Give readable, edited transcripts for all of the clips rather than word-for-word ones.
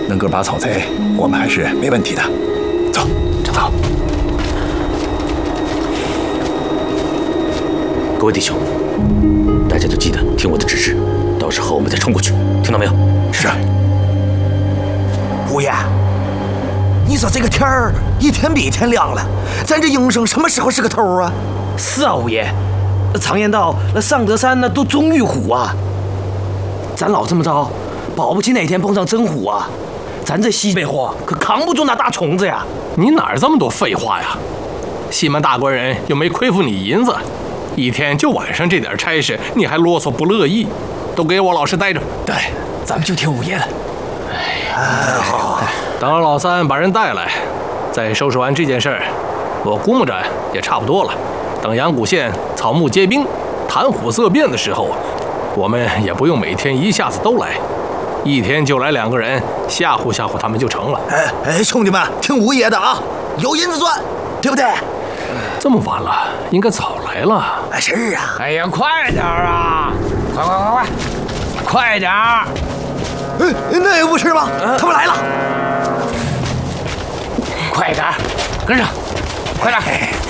能个把草贼，我们还是没问题的。走，走。 各位弟兄，大家都记得听我的指示，到时候我们再冲过去，听到没有？ 是。 五爷，你说这个天儿一天比一天亮了，咱这营生什么时候是个头啊？ 是啊，五爷，常言道，那上得山那都终遇虎啊。咱老这么着，保不齐哪天碰上真虎啊！咱这西北货可扛不住那大虫子呀！ 你哪儿这么多废话呀？西门大官人又没亏负你银子，一天就晚上这点差事，你还啰嗦不乐意？都给我老实待着。 对，咱们就听五爷的。 哎，好。 等老三把人带来，再收拾完这件事儿，我估摸着也差不多了。等阳谷县草木皆兵、谈虎色变的时候，我们也不用每天一下子都来，一天就来2个人，吓唬吓唬他们就成了。 哎，兄弟们，听五爷的啊，有银子赚，对不对？ 这么晚了，应该早来了。 是啊。 哎呀，快点啊！快点儿！ 那也不是吗？他们来了。 快点儿，跟上，快点！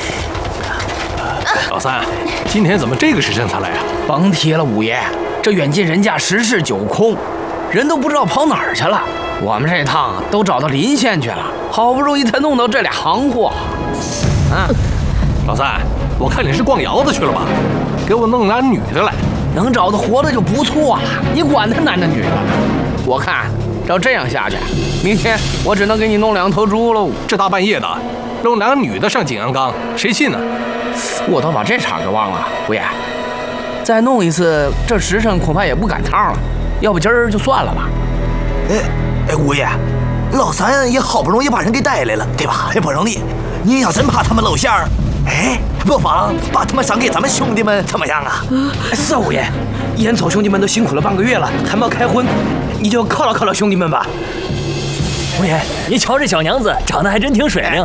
老三，今天怎么这个时辰才来啊？ 甭提了，五爷，这远近人家十室九空，人都不知道跑哪儿去了。我们这趟都找到临县去了，好不容易才弄到这俩行货。 老三，我看你是逛窑子去了吧？给我弄俩女的来。 能找到活的就不错了，你管他男的女的呢？我看照这样下去，明天我只能给你弄2头猪喽。 这大半夜的，弄2个女的上景阳冈，谁信呢？ 我倒把这茬给忘了，五爷，再弄一次，这时辰恐怕也不赶趟了。要不今儿就算了吧。 五爷，老三也好不容易把人给带来了，对吧？也不容易。您要真怕他们露馅儿，不妨把他们赏给咱们兄弟们，怎么样啊？ 是啊，五爷，眼瞅兄弟们都辛苦了半个月了，还没有开荤，你就犒劳犒劳兄弟们吧。 五爷，你瞧这小娘子长得还真挺水灵。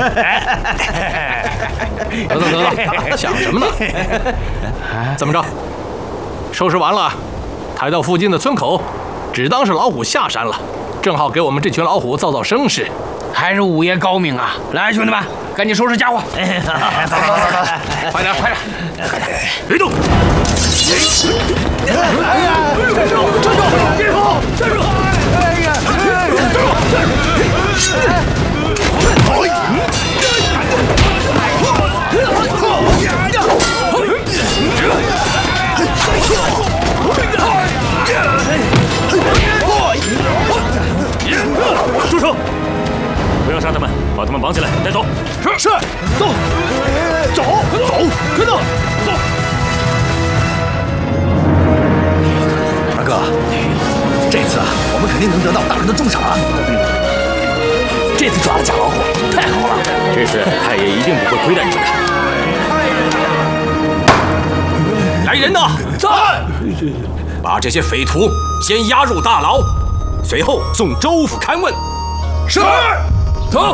得，想什么呢？怎么着？收拾完了，抬到附近的村口，只当是老虎下山了，正好给我们这群老虎造声势。 还是五爷高明啊！来，兄弟们，赶紧收拾家伙！ 走，快点！别动！ 哎呀！站住！别跑！站住！哎呀！ 住手！不要杀他们，把他们绑起来带走。 是，走，快走！ 二哥，这次我们肯定能得到大人的重赏啊！ 这次抓了假老虎，太好了！这次太爷一定不会亏待你们的。 来人呐，在！把这些匪徒先押入大牢，随后送州府勘问。 是。 走！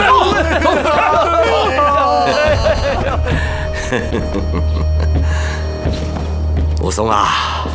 武松啊，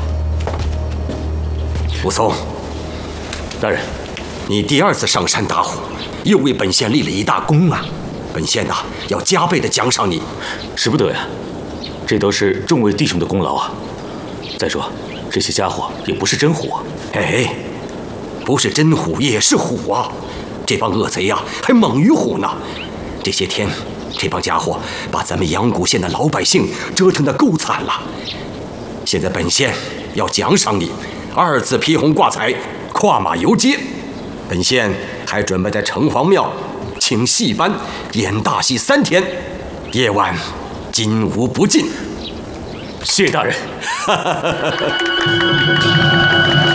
武松， 大人， 你第2次上山打虎，又为本县立了一大功啊！本县呐，要加倍的奖赏你。 使不得呀，这都是众位弟兄的功劳啊。再说，这些家伙也不是真虎啊。 不是真虎也是虎啊！这帮恶贼呀，还猛于虎呢。这些天，这帮家伙把咱们阳谷县的老百姓折腾得够惨了。现在本县要奖赏你2次披红挂彩，跨马游街。本县还准备在城隍庙请戏班演大戏3天，夜晚金无不尽。 谢大人。